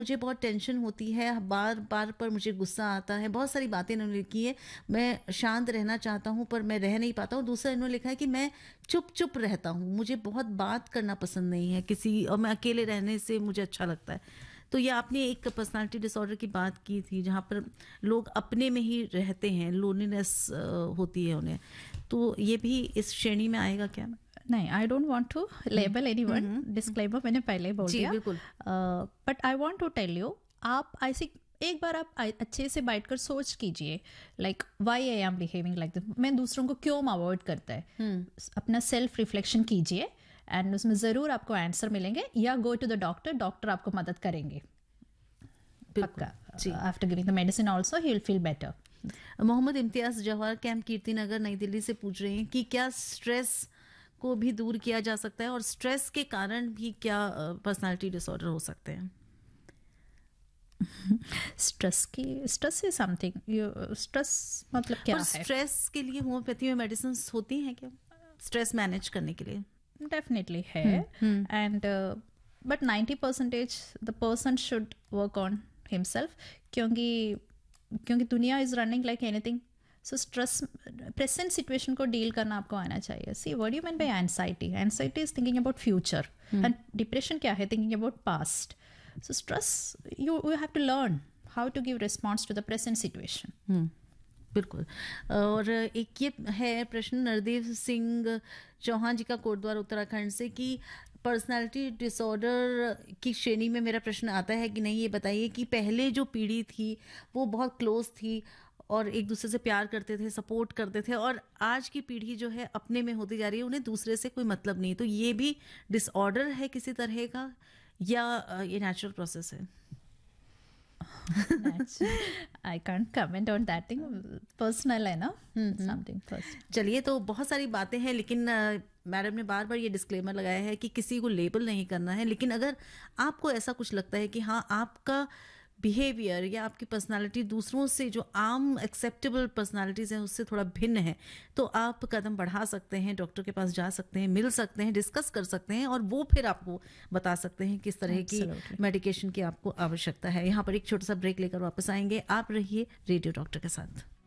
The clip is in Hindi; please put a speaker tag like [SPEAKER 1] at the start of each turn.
[SPEAKER 1] मुझे बहुत टेंशन होती है, बार-बार पर मुझे गुस्सा आता है, बहुत सारी बातें इन्होंने लिखी है। मैं शांत रहना चाहता हूँ पर मैं रह नहीं पाता हूँ। दूसरा इन्होंने लिखा है कि मैं चुप-चुप रहता हूँ, मुझे बहुत बात करना पसंद नहीं है किसी और मैं अकेले रहने से मुझे अच्छा लगता है। तो ये आपने एक पर्सनैलिटी डिसऑर्डर की बात की थी जहाँ पर लोग अपने में ही रहते हैं, लोनलीनेस होती है उन्हें। तो ये भी इस श्रेणी में आएगा क्या?
[SPEAKER 2] नहीं, I don't want to
[SPEAKER 1] hmm.
[SPEAKER 2] Label
[SPEAKER 1] hmm,
[SPEAKER 2] anyone,
[SPEAKER 1] hmm.
[SPEAKER 2] Disclaimer मैंने पहले ही बोल
[SPEAKER 1] जी,
[SPEAKER 2] दिया।
[SPEAKER 1] बिल्कुल।
[SPEAKER 2] But I want to tell you, आप ऐसे एक बार आप अच्छे से बैठकर सोच कीजिए, like why I am behaving like this, मैं दूसरों को क्यों अवॉइड करता है।
[SPEAKER 1] हुँ,
[SPEAKER 2] अपना सेल्फ रिफ्लेक्शन कीजिए एंड उसमें ज़रूर आपको आंसर मिलेंगे, या go to the doctor, doctor आपको मदद करेंगे
[SPEAKER 1] बिल्कुल।
[SPEAKER 2] पक्का।
[SPEAKER 1] जी।
[SPEAKER 2] After giving the medicine also he will feel better.
[SPEAKER 1] Mohammad Imtiaz Jawahar camp Kirtinagar नई दिल्ली से पूछ रहे हैं कि क्या स्ट्रेस को भी दूर किया जा सकता है और स्ट्रेस के कारण भी क्या पर्सनालिटी डिसऑर्डर हो सकते हैं?
[SPEAKER 2] स्ट्रेस इज समथिंग, स्ट्रेस मतलब क्या
[SPEAKER 1] पर
[SPEAKER 2] है?
[SPEAKER 1] स्ट्रेस के लिए होम्योपैथी में मेडिसिन्स होती हैं क्या? स्ट्रेस मैनेज करने के लिए?
[SPEAKER 2] डेफिनेटली है।
[SPEAKER 1] हुँ, हुँ,
[SPEAKER 2] and but 90% the person should work on himself, क्योंकि क्योंकि दुनिया is running like anything. So stress, present situation को डील करना आपको आना चाहिए। See what you mean by anxiety? Anxiety is thinking about future,
[SPEAKER 1] hmm,
[SPEAKER 2] and depression क्या है? Thinking about past. So stress, you have to learn how to give response to the present situation.
[SPEAKER 1] हुँ। बिल्कुल। और एक ये है प्रश्न नरदेव सिंह चौहान जी का कोटद्वार उत्तराखंड से कि पर्सनालिटी डिसऑर्डर की श्रेणी में मेरा प्रश्न आता है कि नहीं, ये बताइए कि पहले जो पीढ़ी थी वो बहुत क्लोज थी और एक दूसरे से प्यार करते थे, सपोर्ट करते थे, और आज की पीढ़ी जो है अपने में होती जा रही है, उन्हें दूसरे से कोई मतलब नहीं। तो ये भी डिसऑर्डर है किसी तरह का, या ये नेचुरल प्रोसेस है?
[SPEAKER 2] I can't comment on that thing, personal है ना,
[SPEAKER 1] हुँ, हुँ।
[SPEAKER 2] Something personal.
[SPEAKER 1] चलिए, तो बहुत सारी बातें हैं, लेकिन मैडम ने बार बार ये डिस्क्लेमर लगाया है कि किसी को लेबल नहीं करना है। लेकिन अगर आपको ऐसा कुछ लगता है कि हाँ, आपका बिहेवियर या आपकी पर्सनालिटी दूसरों से जो आम एक्सेप्टेबल पर्सनालिटीज़ हैं उससे थोड़ा भिन्न है, तो आप कदम बढ़ा सकते हैं, डॉक्टर के पास जा सकते हैं, मिल सकते हैं, डिस्कस कर सकते हैं, और वो फिर आपको बता सकते हैं किस तरह की
[SPEAKER 2] एब्सोल्युटली।
[SPEAKER 1] मेडिकेशन की आपको आवश्यकता है। यहाँ पर एक छोटा सा ब्रेक लेकर वापस आएंगे। आप रहिए रेडियो डॉक्टर के साथ।